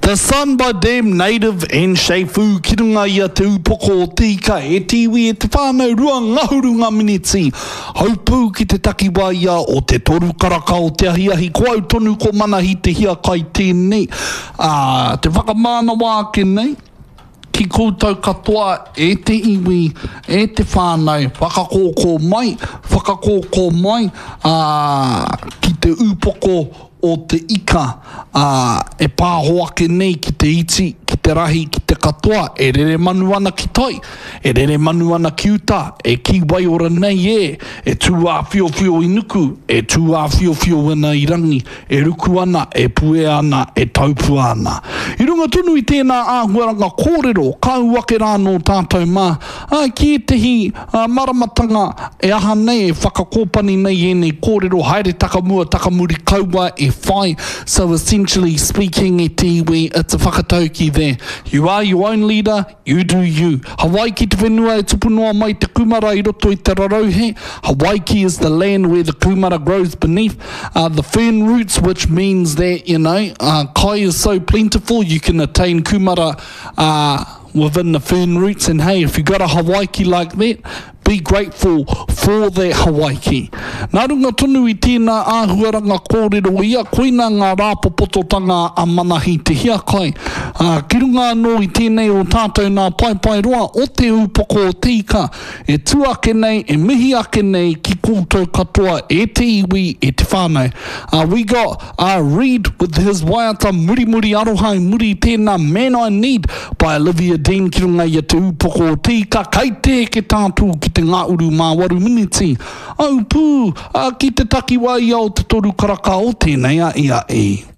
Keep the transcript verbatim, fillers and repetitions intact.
The Sun by Dame Native and Sheifu Kirunga ia te upoko o tika e tiwi e te whānau rua ngahuru ngā miniti. Haupū ki te takiwa ia o te toru karaka o te ahiahi ko au tonu ko mana hi te hia kai tēnei. Uh, te whakamāna wā kenei. Ki koutou katoa e te iwi, e te whānau, whakakōkō mai, whakakōkō mai, uh, ki te upoko o te ika, uh, e pāhoake nei ki te iti, ki te rahi, ki te katoa, e rere manu ana ki tai, e rere manu ana ki uta, e ki wai ora nei e, e tū a whio whio i nuku, e tū a whio whio wana i rangi, e ruku ana, e pue ana, e taupu ana. I runga tunu i tēnā āhuaranga kōrero, kau ake rāno tātou mā, a, ki te hi a, maramatanga e aha nei, e whakakōpani nei e nei kōrero, haere takamua, takamuri kaua e whai. So essentially speaking e te iwi, it's a whakatauki there. You are your own leader, you do you. Hawaii ki te whenua e tupunua mai te kumara i roto i te rarauhe. Hawaii is the land where the kumara grows beneath uh, the fern roots, which means that, you know, uh, kai is so plentiful, you can attain kumara uh, within the fern roots. And hey, if you got a Hawaii like that, be grateful for that Hawaii. Nā runga tonu i tēnā āhuaranga kōrero ia, koina ngā rāpopototanga a manahi te hiakai. Uh, ki runga anō i tēnei o tātou nā paipai roa, o te upoko o te ika, e tuake nei, e mihi ake nei, ki koutou katoa, e te iwi, e te whānau. Uh, we got uh, Reed with his waiata muri muri arohai, muri tēnā Man I Need by Olivia Dean, ki runga ia te upoko o te ika, kai te ke tātou ki te ngā uru mā waru miniti. Au pū, a ki te takiwa ia o te toru karaka o tēnei a ia e.